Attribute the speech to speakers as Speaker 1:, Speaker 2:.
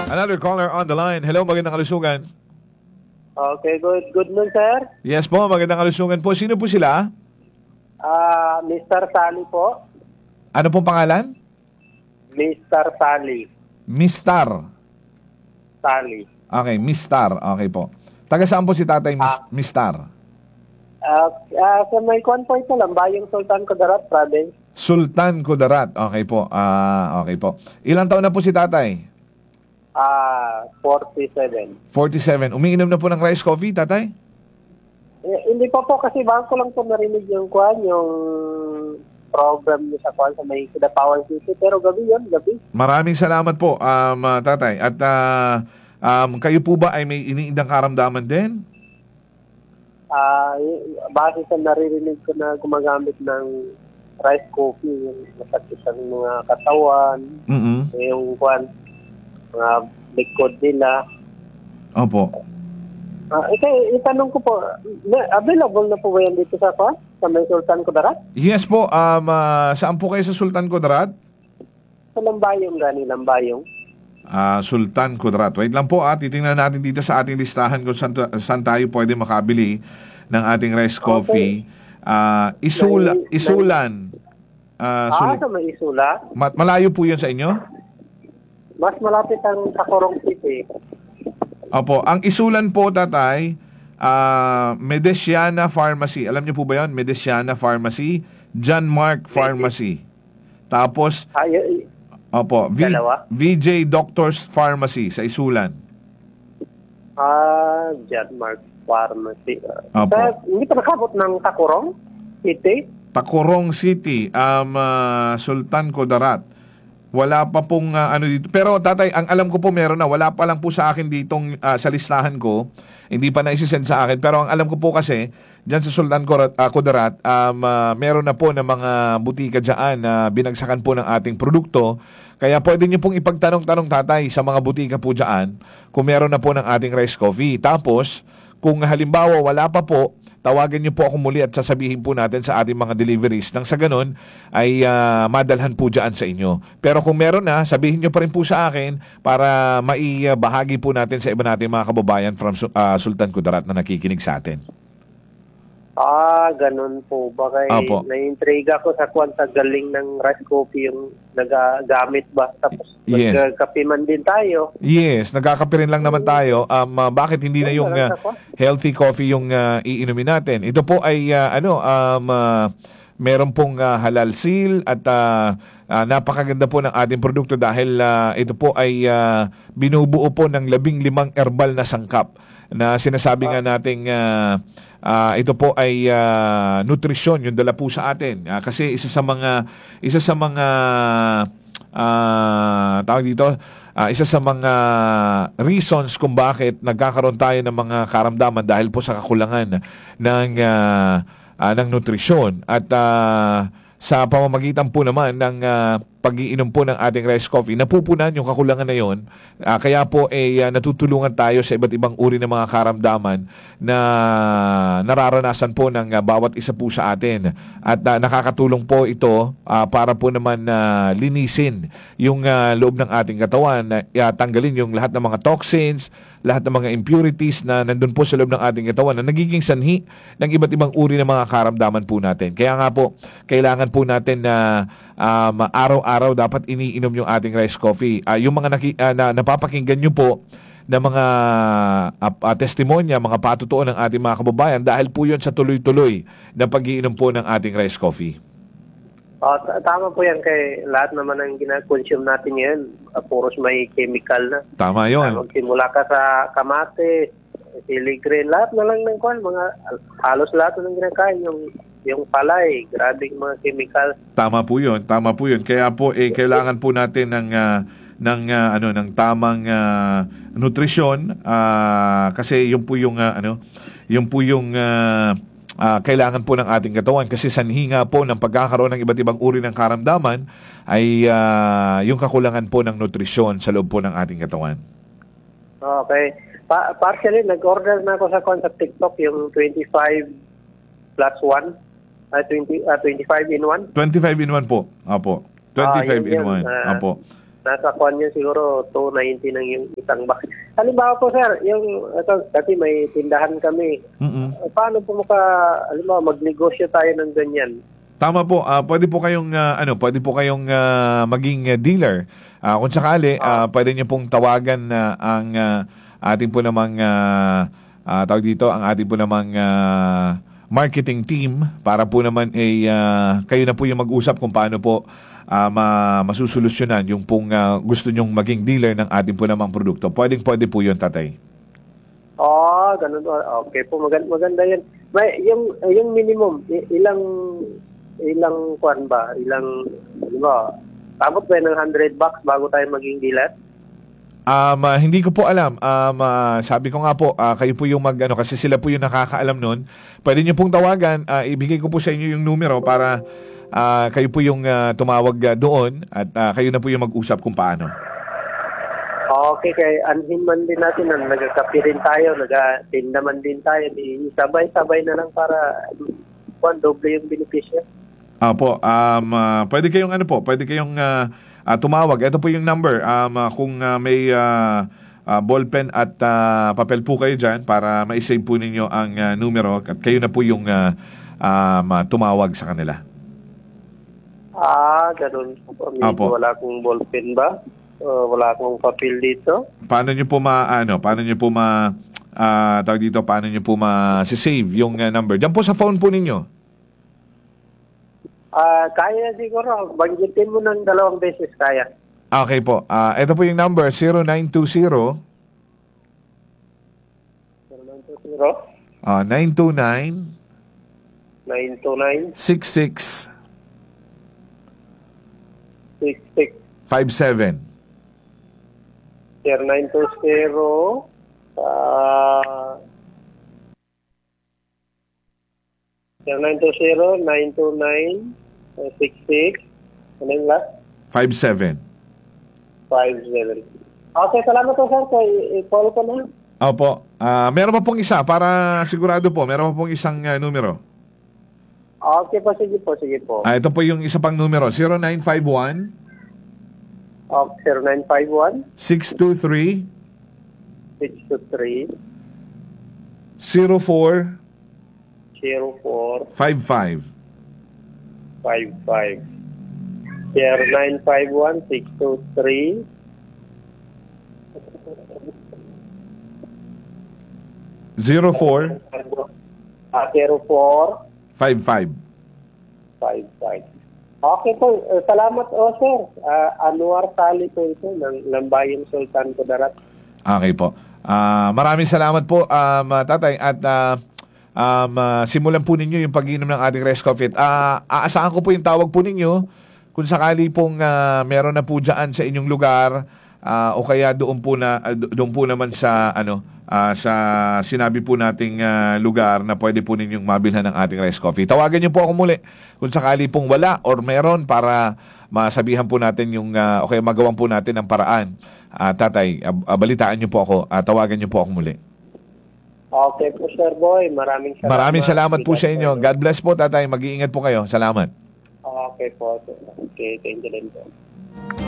Speaker 1: Another caller on the line. Hello, magandang kalusugan.
Speaker 2: Okay, good noon, sir.
Speaker 1: Yes po, magandang kalusugan po. Sino po sila?
Speaker 2: Mr. Sally po.
Speaker 1: Ano pong pangalan?
Speaker 2: Mr. Sally.
Speaker 1: Mistar.
Speaker 2: Sally.
Speaker 1: Okay, Mistar. Okay po. Taga saan po si tatay Mistar?
Speaker 2: Sa may kwan po ito lang, Bayong Sultan Kudarat Province.
Speaker 1: Sultan Kudarat. Okay po. Okay po. Ilang taon na po si tatay?
Speaker 2: 47.
Speaker 1: 47. Umiinom na po ng rice coffee, tatay?
Speaker 2: Hindi pa po kasi bago ko lang po narinig yung kwan, yung program niyo sa kwan sa may Kidapawan City. Pero gabi yun, gabi.
Speaker 1: Maraming salamat po, tatay. At kayo po ba ay may iniindang karamdaman din?
Speaker 2: Base sa naririnig ko na gumagamit ng rice coffee, yung masakit ang mga katawan, yung kwan, mga likod nila.
Speaker 1: Opo.
Speaker 2: Itanong ko po, available na po ba yan dito sa may Sultan Kudarat?
Speaker 1: Yes po. Saan po kayo sa Sultan Kudarat?
Speaker 2: Sa Lambayong Lambayong.
Speaker 1: Sultan Kudarat. Wait lang po, titingnan natin dito sa ating listahan kung saan tayo pwede makabili ng ating rice coffee. Isulan.
Speaker 2: Sa may Isula?
Speaker 1: Malayo po yun sa inyo?
Speaker 2: Mas malapit ang Tacorong City.
Speaker 1: Opo. Ang Isulan po, tatay, Medesiana Pharmacy. Alam niyo po ba yun? Medesiana Pharmacy, John Mark Pharmacy. Tapos, opo, VJ Doctors Pharmacy sa Isulan.
Speaker 2: John Mark Pharmacy.
Speaker 1: Opo.
Speaker 2: Hindi pa nakabot ng Tacorong City?
Speaker 1: Tacorong City, Sultan Kudarat. Wala pa pong ano dito. Pero tatay, ang alam ko po meron na. Wala pa lang po sa akin ditong sa listahan ko. Hindi pa na isi-send sa akin. Pero ang alam ko po kasi, dyan sa Sultan Kudarat, meron na po ng mga butika dyan na binagsakan po ng ating produkto. Kaya pwede nyo pong ipagtanong-tanong, tatay, sa mga butika po dyan kung meron na po ng ating rice coffee. Tapos, kung halimbawa wala pa po, tawagan niyo po ako muli at sasabihin po natin sa ating mga deliveries nang sa ganun ay madalhan po dyan sa inyo. Pero kung meron na, sabihin niyo pa rin po sa akin para maibahagi po natin sa iba nating mga kababayan from Sultan Kudarat na nakikinig sa atin.
Speaker 2: Ganun po ba?
Speaker 1: Opo.
Speaker 2: Na-intriga ko sa kwan sa galing ng rice coffee yung nagagamit ba? Tapos
Speaker 1: Yes.
Speaker 2: nagkape man din tayo.
Speaker 1: Yes, nagkakape rin lang naman tayo. Bakit hindi na yung healthy coffee yung iinumin natin? Ito po ay meron pong halal seal at napakaganda po ng ating produkto dahil ito po ay binubuo po ng 15 herbal na sangkap na sinasabi nga nating ito po ay nutrisyon yung dala po sa atin. Kasi isa sa mga tawag dito, isa sa mga reasons kung bakit nagkakaroon tayo ng mga karamdaman dahil po sa kakulangan ng nutrisyon at sa pamamagitan po naman ng pag-iinom po ng ating rice coffee, napupunan yung kakulangan na yon. Kaya po natutulungan tayo sa iba't ibang uri ng mga karamdaman na nararanasan po ng bawat isa po sa atin. At nakakatulong po ito para po naman linisin yung loob ng ating katawan, tanggalin yung lahat ng mga toxins, lahat ng mga impurities na nandun po sa loob ng ating katawan na nagiging sanhi ng iba't ibang uri ng mga karamdaman po natin. Kaya nga po, kailangan po natin na araw-araw dapat iniinom yung ating rice coffee. Yung mga napapakinggan nyo po na mga testimonya, mga patutuo ng ating mga kababayan dahil po yun sa tuloy-tuloy na pag-iinom po ng ating rice coffee.
Speaker 2: Tama po yan kay lahat naman ng gina-consume natin ngayon, puros may chemical na.
Speaker 1: Tama yun.
Speaker 2: Magsimula ka sa kamatis, sili green, lahat na lang ng kwan, halos lahat ng ginakain, yung palay, grabing mga chemical.
Speaker 1: Tama po yun. Kaya po kailangan po natin ng tamang nutrisyon kasi yun po yung kailangan po ng ating katawan kasi sanhi nga po ng pagkakaroon ng iba't ibang uri ng karamdaman ay yung kakulangan po ng nutrisyon sa loob po ng ating katawan.
Speaker 2: Okay. Partially, nag-order na ako sa TikTok yung 25 plus 1. 25 in 1?
Speaker 1: 25 in 1 po. Apo. 25 in 1. Apo.
Speaker 2: nasa kwan niya siguro 290 ng yung isang box. Halimbawa po sir, yung kasi may tindahan kami. Paano po halimbawa magnegosyo tayo ng ganyan?
Speaker 1: Tama po, pwede po kayong maging dealer. Kung sakali, pwede niyo pong tawagan ang ating po namang tawag dito, ang ating po namang marketing team para po naman kayo na po yung mag-usap kung paano po masusolusyonan yung pong gusto nyong maging dealer ng ating po namang produkto. Pwede po yun, tatay.
Speaker 2: Ganun. Okay po, maganda yan. May yung minimum ilang kwan ba? Tapos ba ng $100 bago tayo maging dealer?
Speaker 1: Hindi ko po alam. Sabi ko nga po, kayo po yung kasi sila po yung nakakaalam nun. Pwede niyo pong tawagan, ibigay ko po sa inyo yung numero para kayo po yung tumawag doon at kayo na po yung mag-usap kung paano.
Speaker 2: Okay, kay anhin man din natin na nagkakape rin tayo, nagatinda man din tayo. Sabay-sabay na lang para doble yung benepisyo. Pwede kayong tumawag. Ito po yung number. Kung may ballpen at papel po kayo dyan para ma-save po ninyo ang numero at kayo na po yung tumawag sa kanila. Ganun po. Wala akong ballpen ba? Wala akong papel dito.
Speaker 1: Paano nyo po ma-save yung number? Diyan po sa phone po ninyo.
Speaker 2: Kaya siguro. Banggitin mo ng 2 beses kaya.
Speaker 1: Okay po. Ito po yung number, 0920 929 66 57
Speaker 2: 0920 929 66 ano yung last?
Speaker 1: 57.
Speaker 2: Okay, salamat po sir. I-call ko na.
Speaker 1: Opo. Meron pa pong isa para sigurado po. Meron pa pong isang numero.
Speaker 2: Okay po, sige po.
Speaker 1: Ito po yung isa pang numero. 0951
Speaker 2: 0951
Speaker 1: 623
Speaker 2: 623
Speaker 1: 04
Speaker 2: 55 0951 623
Speaker 1: 04
Speaker 2: 04
Speaker 1: 55.
Speaker 2: Okay po. Salamat sir. Anwar Sali po ito ng Bayan Sultan Kudarat.
Speaker 1: Okay po. Maraming salamat po, tatay. At simulan po ninyo yung pag-inom ng ating Rest Coffee. Aasahan ko po yung tawag po ninyo kung sakali pong meron na po dyan sa inyong lugar o kaya doon po naman sa sa sinabi po nating lugar na pwede po ninyong mabilhan ng ating Rest Coffee. Tawagan niyo po ako muli kung sakali pong wala or meron para masabihan po natin yung o kaya magawan po natin ang paraan. Tatay, balitaan niyo po ako. Tawagan niyo po ako muli.
Speaker 2: Okay po, Sir Boy. Maraming
Speaker 1: salamat po sa inyo. God bless po, tatay. Mag-iingat po kayo. Salamat.
Speaker 2: Okay po. Okay, thank you din po.